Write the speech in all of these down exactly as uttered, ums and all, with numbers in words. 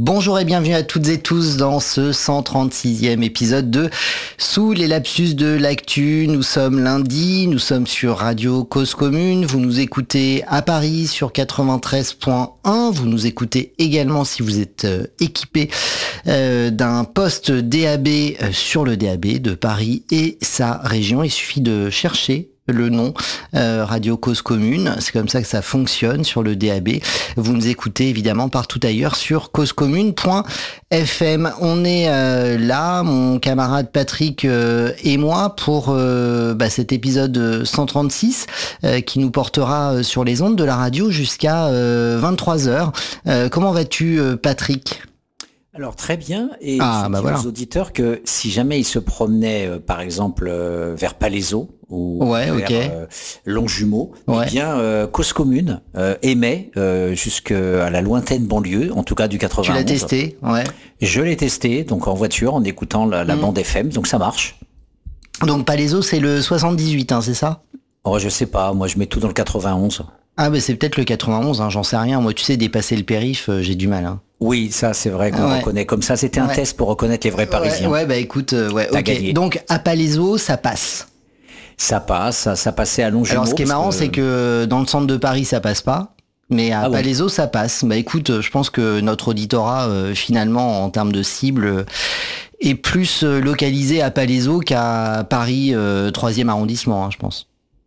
Bonjour et bienvenue à toutes et tous dans ce cent trente-sixième épisode de Sous les lapsus de l'actu. Nous sommes lundi, nous sommes sur Radio Cause Commune. Vous nous écoutez à Paris sur quatre-vingt-treize point un. Vous nous écoutez également si vous êtes euh, équipé euh, d'un poste D A B euh, sur le D A B de Paris et sa région. Il suffit de chercher le nom euh, Radio Cause Commune, c'est comme ça que ça fonctionne sur le D A B. Vous nous écoutez évidemment partout ailleurs sur cause commune point f m. On est euh, là, mon camarade Patrick euh, et moi, pour euh, bah, cet épisode cent trente-six euh, qui nous portera sur les ondes de la radio jusqu'à euh, vingt-trois heures. Euh, comment vas-tu, euh, Patrick ? Alors très bien, et ah, je bah dis voilà. aux auditeurs que si jamais ils se promenaient euh, par exemple euh, vers Palaiseau ou ouais, vers okay. euh, Longjumeau, ouais. eh bien euh, Cause Commune euh, émet euh, jusqu'à la lointaine banlieue, en tout cas du quatre-vingt-onze. Tu l'as testé, ouais. Je l'ai testé, donc en voiture, en écoutant la, la mmh. bande F M, donc ça marche. Donc Palaiseau, c'est le soixante-dix-huit, hein, c'est ça ? Oh, je sais pas, moi je mets tout dans le quatre-vingt-onze. Ah bah c'est peut-être le quatre-vingt-onze, hein, j'en sais rien. Moi tu sais, dépasser le périph', euh, j'ai du mal. Hein. Oui, ça c'est vrai qu'on ouais. reconnaît comme ça. C'était un ouais. test pour reconnaître les vrais Parisiens. Ouais, ouais bah écoute, euh, ouais, ok. Gagné. Donc à Palaiseau, ça passe. Ça passe, ça, ça passait à Longjumeau. Alors ce qui est marrant, que... c'est que dans le centre de Paris, ça passe pas. Mais à ah Palaiseau, oui. ça passe. Bah écoute, je pense que notre auditorat, euh, finalement, en termes de cible, euh, est plus euh, localisé à Palaiseau qu'à Paris, euh, troisième arrondissement, hein, je pense.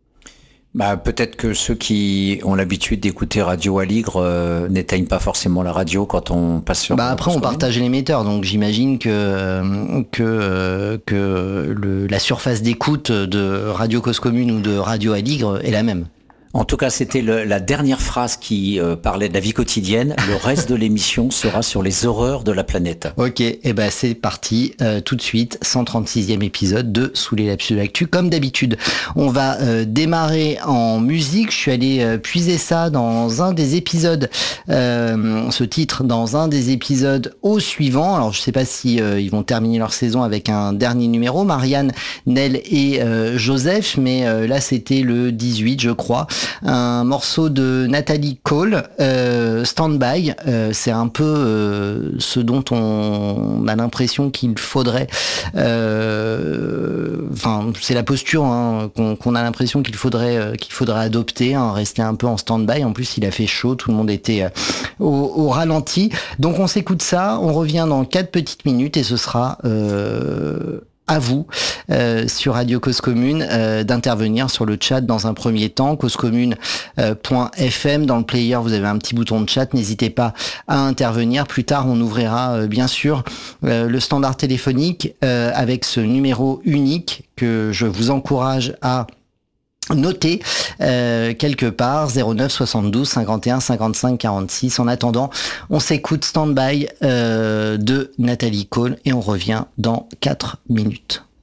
Bah, peut-être que ceux qui ont l'habitude d'écouter Radio Aligre euh, n'éteignent pas forcément la radio quand on passe sur... Bah après on partage l'émetteur, donc j'imagine que que que le, la surface d'écoute de Radio Cause Commune ou de Radio Aligre est la même. En tout cas, c'était le, la dernière phrase qui euh, parlait de la vie quotidienne. Le reste de l'émission sera sur les horreurs de la planète. Ok, et eh ben c'est parti euh, tout de suite, cent trente-sixième épisode de Sous les lapsus de l'actu. Comme d'habitude, on va euh, démarrer en musique. Je suis allé euh, puiser ça dans un des épisodes, euh, ce titre dans un des épisodes au suivant. Alors je sais pas si euh, ils vont terminer leur saison avec un dernier numéro, Marianne, Nel et euh, Joseph, mais euh, là c'était le dix-huit, je crois. Un morceau de Natalie Cole, euh, Stand By, euh, c'est un peu euh, ce dont on a l'impression qu'il faudrait, euh, enfin c'est la posture hein, qu'on, qu'on a l'impression qu'il faudrait euh, qu'il faudrait adopter, hein, rester un peu en stand-by. En plus il a fait chaud, tout le monde était euh, au, au ralenti. Donc on s'écoute ça, on revient dans quatre petites minutes et ce sera euh, à vous euh, sur Radio Cause Commune euh, d'intervenir sur le chat dans un premier temps, cause commune point f m. Dans le player, vous avez un petit bouton de chat, n'hésitez pas à intervenir. Plus tard, on ouvrira euh, bien sûr euh, le standard téléphonique euh, avec ce numéro unique que je vous encourage à notez euh, quelque part, zéro neuf soixante-douze cinquante et un cinquante-cinq quarante-six. En attendant, on s'écoute Stand By euh, de Natalie Cole et on revient dans quatre minutes.